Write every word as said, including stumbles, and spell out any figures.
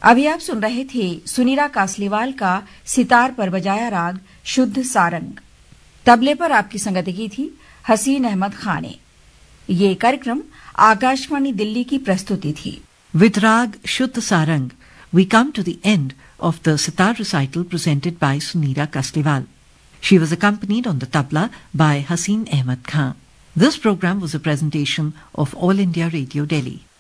अभी आप सुन रहे थे सुनीरा कासलीवाल का सितार पर बजाया राग शुद्ध सारंग। तबले पर आपकी संगति की थी हसीन अहमद खान ने। ये कार्यक्रम आकाशवाणी दिल्ली की प्रस्तुति थी। With Rag Shuddh Sarang, we come to the end of the sitar recital presented by Sunira Kasliwal. She was accompanied on the tabla by Haseen Ahmad Khan. This program was a presentation of All India Radio Delhi.